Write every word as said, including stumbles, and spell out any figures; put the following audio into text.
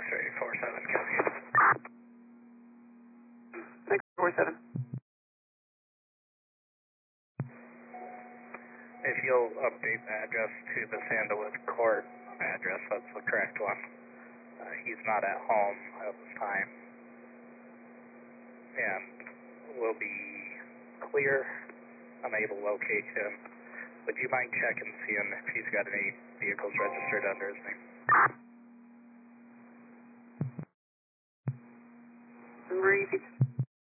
three four seven, copy. six four seven. If you'll update the address to the Sandalwood Court address, that's the correct one. Uh, he's not at home at this time. And will be clear, unable to locate him. Would you mind checking, seeing if he's got any vehicles registered under his name? Repeat.